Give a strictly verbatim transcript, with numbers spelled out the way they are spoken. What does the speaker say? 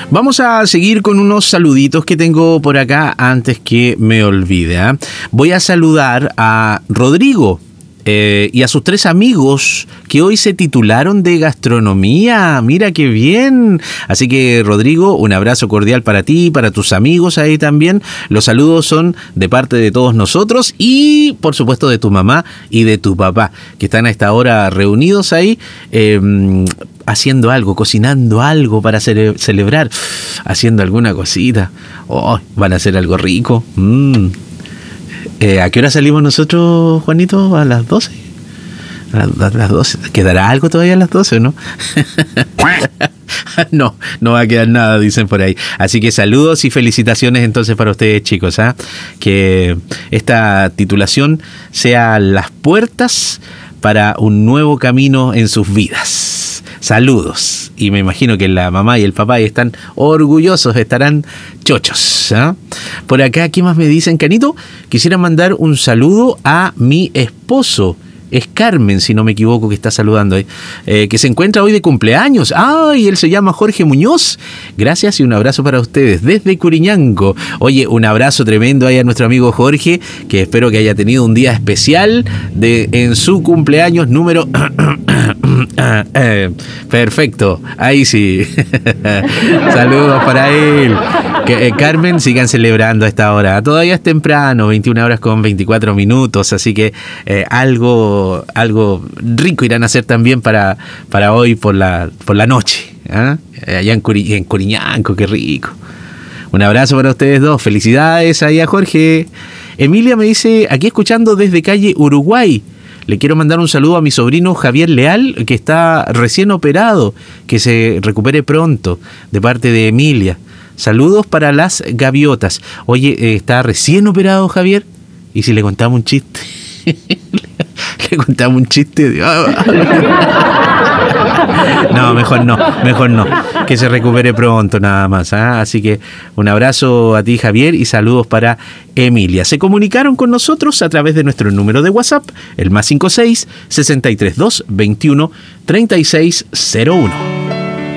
Vamos a seguir con unos saluditos que tengo por acá antes que me olvide, ¿eh? Voy a saludar a Rodrigo eh, y a sus tres amigos que hoy se titularon de gastronomía. Mira qué bien. Así que, Rodrigo, un abrazo cordial para ti, para tus amigos ahí también. Los saludos son de parte de todos nosotros y, por supuesto, de tu mamá y de tu papá, que están a esta hora reunidos ahí, eh, haciendo algo, cocinando algo para cele- celebrar, haciendo alguna cosita. Oh, van a hacer algo rico. Mm. Eh, ¿A qué hora salimos nosotros, Juanito? ¿A las doce? A las, a las doce. ¿Quedará algo todavía a las doce, no? No, no va a quedar nada, dicen por ahí. Así que saludos y felicitaciones entonces para ustedes, chicos, ¿eh? Que esta titulación sea las puertas para un nuevo camino en sus vidas. Saludos. Y me imagino que la mamá y el papá están orgullosos, estarán chochos, ¿eh? Por acá, ¿qué más me dicen, Canito? Quisiera mandar un saludo a mi esposo. Es Carmen, si no me equivoco, que está saludando ahí, eh, que se encuentra hoy de cumpleaños. ¡Ay! Él se llama Jorge Muñoz. Gracias y un abrazo para ustedes desde Curiñanco. Oye, un abrazo tremendo ahí a nuestro amigo Jorge, que espero que haya tenido un día especial de, en su cumpleaños número... Perfecto, ahí sí. Saludos para él. Que, eh, Carmen, sigan celebrando a esta hora. Todavía es temprano, veintiuna horas con veinticuatro minutos, así que eh, algo, algo rico irán a hacer también para, para hoy por la, por la noche, ¿eh? Allá en, Curi, en Curiñanco, qué rico. Un abrazo para ustedes dos. Felicidades ahí a Jorge. Emilia me dice, aquí escuchando desde calle Uruguay. Le quiero mandar un saludo a mi sobrino Javier Leal, que está recién operado, que se recupere pronto, de parte de Emilia. Saludos para las gaviotas. Oye, eh, ¿está recién operado Javier? ¿Y si le contamos un chiste? Le contamos un chiste. No, mejor no, mejor no. Que se recupere pronto nada más, ¿eh? Así que un abrazo a ti, Javier, y saludos para Emilia. Se comunicaron con nosotros a través de nuestro número de WhatsApp, el más cinco seis, sesenta y tres dos, veintiuno, treinta y seis cero uno.